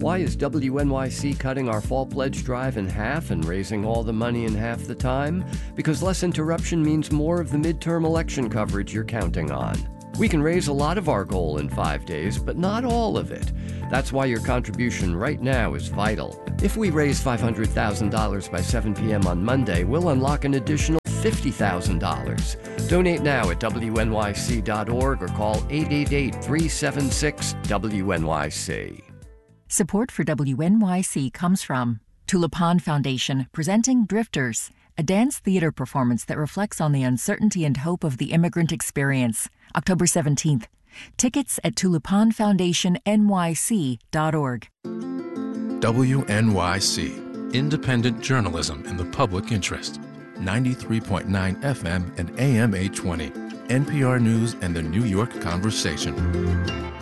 Why is WNYC cutting our fall pledge drive in half and raising all the money in half the time? Because less interruption means more of the midterm election coverage you're counting on. We can raise a lot of our goal in 5 days, but not all of it. That's why your contribution right now is vital. If we raise $500,000 by 7 p.m. on Monday, we'll unlock an additional $50,000. Donate now at WNYC.org or call 888-376-WNYC. Support for WNYC comes from Tulipan Foundation, presenting Drifters, a dance theater performance that reflects on the uncertainty and hope of the immigrant experience. October 17th. Tickets at tulipanfoundationnyc.org. WNYC, independent journalism in the public interest. 93.9 FM and AM 820. NPR News and the New York Conversation.